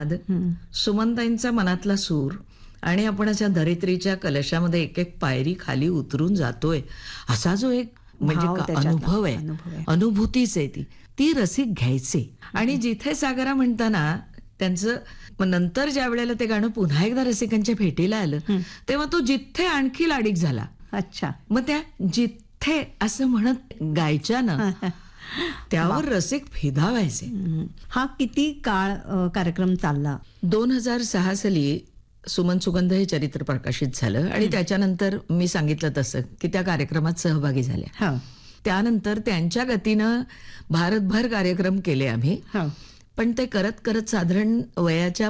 सुमनताईंचा मनातला सूर आणि आपण अशा धरित्रीच्या कलशामध्ये एक एक पायरी खाली उतरून जातोय असा जो एक म्हणजे अनुभव आहे, अनुभूतीच आहे ती रसिक घ्यायचे. आणि जिथे सागरा म्हणताना त्यांचं नंतर ज्या वेळेला ते गाणं पुन्हा एकदा रसिकांच्या भेटीला आलं तेव्हा तो जिथे आणखी लाडीक झाला. अच्छा. मग त्या जिथे असं म्हणत गायच्या ना त्यावर रसिक फिदा व्हायचे. हा किती काळ कार्यक्रम चालला? 2006 साली सुमन सुगंध हे चरित्र प्रकाशित झालं आणि त्याच्यानंतर मी सांगितलं तसं की त्या कार्यक्रमात सहभागी झाल्या. त्यानंतर त्यांच्या गतीनं भारतभर कार्यक्रम केले आम्ही. पण ते करत करत साधारण वयाच्या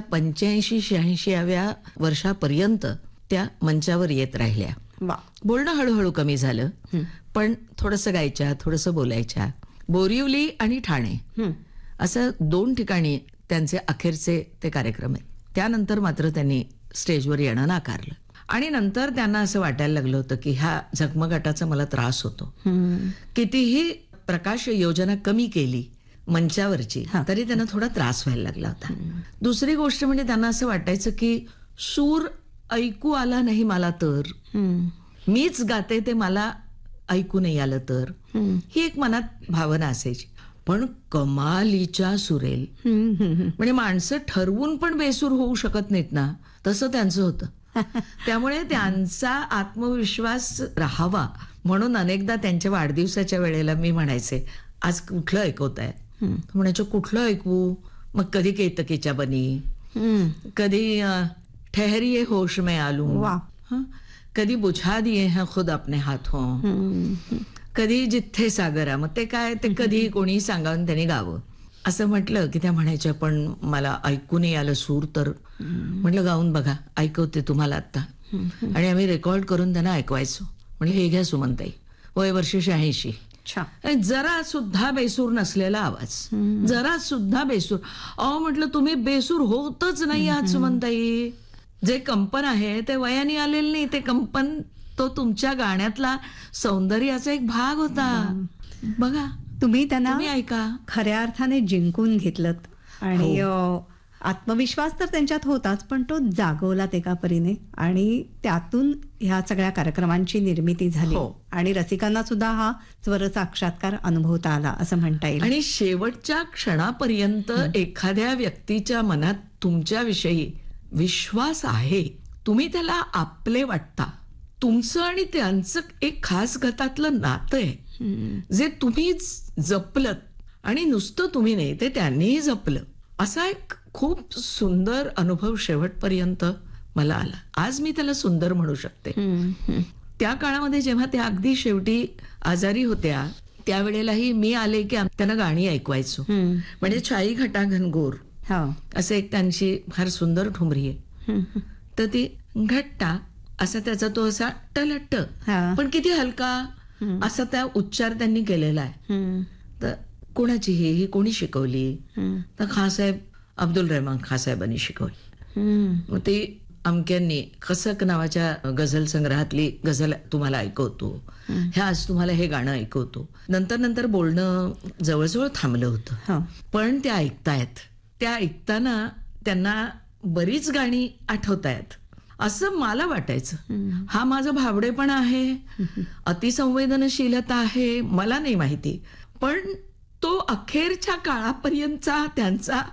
85-86व्या वर्षापर्यंत त्या मंचावर येत राहिल्या. बोलणं हळूहळू कमी झालं, पण थोडंसं गायच्या, थोडंसं बोलायच्या. बोरिवली आणि ठाणे असं 2 ठिकाणी त्यांचे अखेरचे ते कार्यक्रम आहेत. त्यानंतर मात्र त्यांनी स्टेजवर येणं नाकारलं. आणि नंतर त्यांना असं वाटायला लागलं होतं की ह्या झगमगाटाचा मला त्रास होतो. कितीही प्रकाश योजना कमी केली मंचावरची तरी त्यांना थोडा त्रास व्हायला लागला होता. दुसरी गोष्ट म्हणजे त्यांना असं वाटायचं की सूर ऐकू आला नाही मला तर, मीच गाते ते मला ऐकू नाही आलं तर, ही एक मनात भावना असायची. पण कमालीच्या सुरेल म्हणजे माणसं ठरवून पण बेसूर होऊ शकत नाहीत ना, तसं त्यांचं होतं. त्यामुळे त्यांचा आत्मविश्वास राहावा म्हणून अनेकदा त्यांच्या वाढदिवसाच्या वेळेला मी म्हणायचे आज कुठलं ऐकवताय, म्हणायचं कुठलं ऐकवू. मग कधी केतकीच्या बनी, कधी ठहरिये होश में आलू, कधी बुझा दिए हैं खुद अपने हाथों, कधी जिथे सागरा. मग ते काय ते कधी कोणी सांगावून त्यांनी गावं. असं म्हटलं की त्या म्हणायच्या पण मला ऐकू नाही आलं सूर तर. म्हटलं गाऊन बघा, ऐकवते तुम्हाला आता. आणि आम्ही रेकॉर्ड करून त्यांना ऐकवायचो. म्हणजे हे घ्या सुमनताई, वय वर्ष 86, जरा सुद्धा बेसूर नसलेला आवाज, जरा सुद्धा बेसूर. म्हटलं तुम्ही बेसूर होतच नाही आहात सुमनताई. जे कंपन आहे ते वयाने आलेलं नाही, ते कंपन तो तुमच्या गाण्यातला सौंदर्याचा एक भाग होता. बघा तुम्ही त्यांना ऐका खऱ्या अर्थाने जिंकून घेतलं. आणि आत्मविश्वास तर त्यांच्यात होताच, पण तो जागवलात एका परीने आणि त्यातून ह्या सगळ्या कार्यक्रमांची निर्मिती झाली. आणि रसिकांना सुद्धा हा स्वर साक्षात्कार अनुभवता आला असं म्हणता येईल. आणि शेवटच्या क्षणापर्यंत एखाद्या व्यक्तीच्या मनात तुमच्याविषयी विश्वास आहे, तुम्ही त्याला आपले वाटता. तुमचं आणि त्यांचं एक खास गटातलं नातं आहे जे तुम्ही जपलं. आणि नुसतं तुम्ही नाही, ते त्यांनीही जपलं. असा एक खूप सुंदर अनुभव शेवटपर्यंत मला आला. आज मी त्याला सुंदर म्हणू शकते. त्या काळामध्ये जेव्हा त्या अगदी शेवटी आजारी होत्या त्यावेळेलाही मी आले की त्यांना गाणी ऐकवायचो. म्हणजे छाई घटा घनघोर असं एक त्यांची फार सुंदर ठुमरी आहे. तर ती घट्टा असा त्याचा तो असा टलट्ट पण किती हलका असा त्या उच्चार त्यांनी केलेला आहे. तर कोणाची ही कोणी शिकवली तर खासाहेब अब्दुल रहमान खासाहेबांनी शिकवली. मग ती अमक्यांनी खसक नावाच्या गझल संग्रहातली गझल तुम्हाला ऐकवतो, ह्या आज तुम्हाला हे गाणं ऐकवतो. नंतर नंतर बोलणं जवळजवळ थांबलं होतं, पण त्या ऐकतायत. त्या ऐकताना त्यांना बरीच गाणी आठवतायत असं मला वाटायचं. हा माझा भावडेपणा आहे, अतिसंवेदनशीलता आहे, मला नाही माहिती. पण तो अखेरच्या काळापर्यंतचा त्यांचा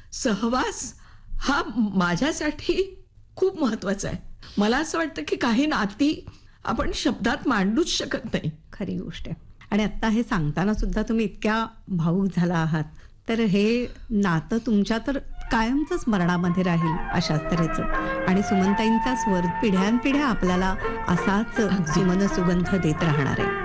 सहवास हा माझ्यासाठी खूप महत्वाचा आहे. मला असं वाटतं की काही नाती आपण शब्दात मांडूच शकत नाही. खरी गोष्ट आहे. आणि आता हे सांगताना सुद्धा तुम्ही इतक्या भावूक झाला आहात, तर हे नातं तुमच्या तर कायमच स्मरणामध्ये राहील अशाच तऱ्हेचं. आणि सुमनताईंचा स्वर पिढ्यानपिढ्या आपल्याला असाच सुमन सुगंध देत राहणार आहे.